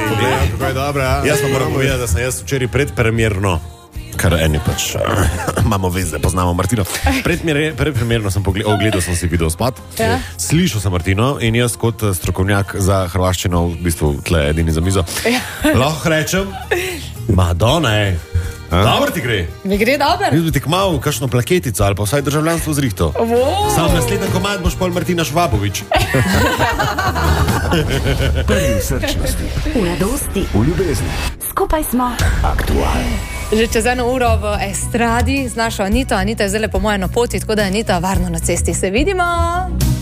Kako je dobro, ja? Jaz pa moram povedati, da sem jaz včeraj predpremierno, kar eni pač imamo veze, poznamo Martino. Predpremierno sem ogledal, sem si video spot, slišal sem Martino in jaz kot strokovnjak za hrvaščino, v bistvu tle edini za mizo, lahko rečem, Madonna, dobro ti gre. Mi gre dobro? Jaz bi ti kmal kakšno plaketico ali pa vsaj državljanstvo zrihto. Sam naslednji komad boš pol Martina Švabovič. Prvi v srčnosti, V radosti. v ljubezni, Skupaj smo. aktualni. Že čez 1 uro v estradi z našo Anito. Anita je zdaj po moje na poti, tako da Anita, varno na cesti. Se vidimo!